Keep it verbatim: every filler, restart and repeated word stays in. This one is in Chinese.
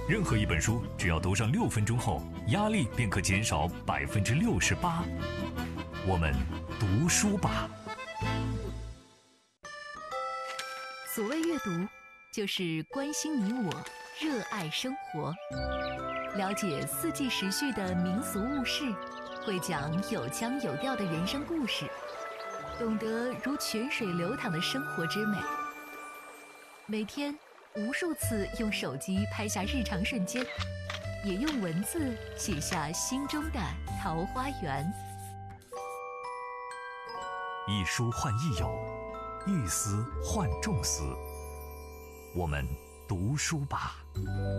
任何一本书，只要读上六分钟后，压力便可减少百分之六十八。我们读书吧。 所谓阅读，就是关心你我，热爱生活，了解四季时序的民俗物事，会讲有腔有调的人生故事，懂得如泉水流淌的生活之美。每天无数次用手机拍下日常瞬间，也用文字写下心中的桃花源。 一书换益友，一思换众思。我们读书吧。